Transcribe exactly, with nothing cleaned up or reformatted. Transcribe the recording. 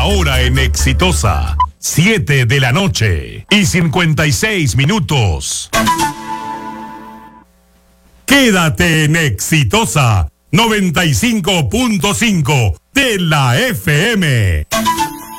hora en Exitosa. siete de la noche y cincuenta y seis minutos. Quédate en Exitosa noventa y cinco punto cinco de la F M.